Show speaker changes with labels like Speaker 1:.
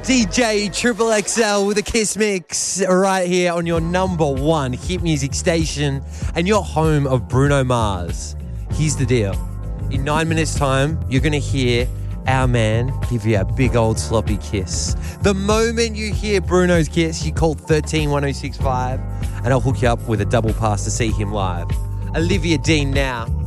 Speaker 1: DJ Triple XL with a Kiss Mix right here on your number one hit music station and your home of Bruno Mars. Here's the deal. In 9 minutes' time, you're going to hear our man give you a big old sloppy kiss. The moment you hear Bruno's kiss, you call 131065 and I'll hook you up with a double pass to see him live. Olivia Dean now.